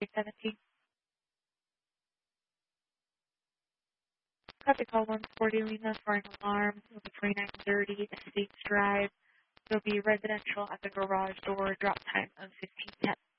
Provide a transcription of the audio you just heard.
17. Traffic call 140 Lima for an alarm. It'll be 2930 Estates Drive. There'll be residential at the garage door. Drop time of 15:10.